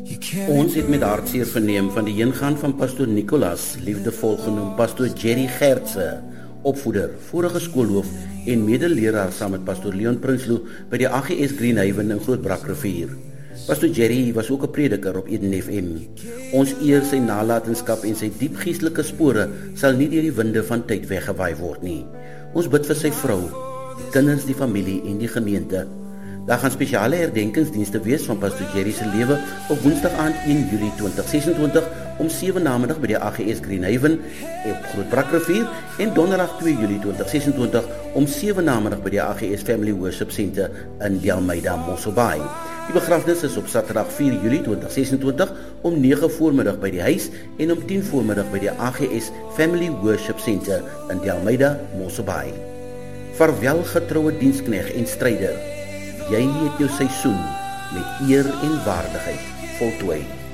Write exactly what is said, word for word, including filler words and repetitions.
Ons het met hartseer verneem van die heengaan van pastoor Nicolas, liefdevol genoem pastoor Jerry Gertse, opvoeder, vorige skoolhoof en medeleraar saam met pastoor Leon Prinsloo by die A G S Greenhaven in Grootbrakrivier. Pastoor Jerry was ook 'n prediker op Eden F M. Ons eer sy nalatenskap en sy diep geestelike spore sal nie deur die winde van tyd weggewaai word nie. Ons bid vir sy vrou, die kinders, die familie en die gemeente. Daar gaan spesiale herdenkingsdienste wees van pastoor Jerry se lewe op Woensdag aand een Julie tweeduisend sesentwintig om sewe namiddag by die A G S Greenhaven op Grootbrakrivier en Donderdag twee Julie tweeduisend sesentwintig om sewe namiddag by die A G S Family Worship Center in die Almeida Mosselbaai. Die begrafnis is op Saterdag vier Julie tweeduisend sesentwintig om nege voormiddag by die huis en om tien voormiddag by die A G S Family Worship Center in die Almeida Mosselbaai. Vaarwel getroue dienskneg en stryder. Jy het jou seisoen met eer en waardigheid voltooi.